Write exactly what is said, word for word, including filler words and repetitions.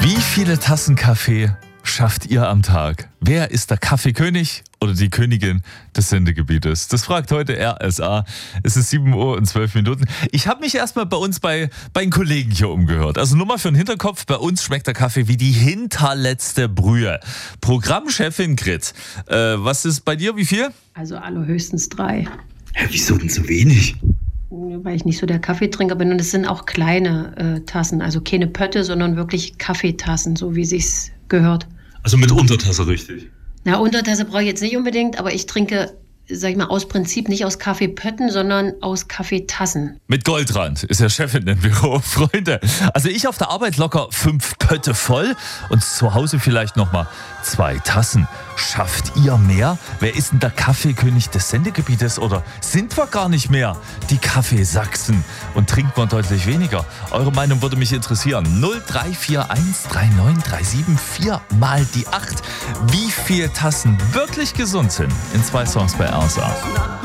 Wie viele Tassen Kaffee schafft ihr am Tag? Wer ist der Kaffeekönig oder die Königin des Sendegebietes? Das fragt heute R S A. Es ist sieben Uhr und zwölf Minuten. Ich habe mich erstmal bei uns bei, bei den Kollegen hier umgehört. Also nur mal für den Hinterkopf, bei uns schmeckt der Kaffee wie die hinterletzte Brühe. Programmchefin Grit, äh, was ist bei dir, wie viel? Also allerhöchstens drei. Hä, wieso denn so wenig? Weil ich nicht so der Kaffeetrinker bin. Und es sind auch kleine äh, Tassen. Also keine Pötte, sondern wirklich Kaffeetassen, so wie sich's gehört. Also mit Untertasse richtig. Na, Untertasse brauche ich jetzt nicht unbedingt, aber ich trinke, sag ich mal, aus Prinzip nicht aus Kaffeepötten, sondern aus Kaffeetassen. Mit Goldrand ist ja Chefin im Büro, Freunde. Also ich auf der Arbeit locker fünf Pötte voll und zu Hause vielleicht nochmal zwei Tassen. Schafft ihr mehr? Wer ist denn der Kaffeekönig des Sendegebietes? Oder sind wir gar nicht mehr die Kaffeesachsen und trinkt man deutlich weniger? Eure Meinung würde mich interessieren. null drei vier eins drei neun drei sieben vier mal die acht. Wie viele Tassen wirklich gesund sind in zwei Songs bei R S A?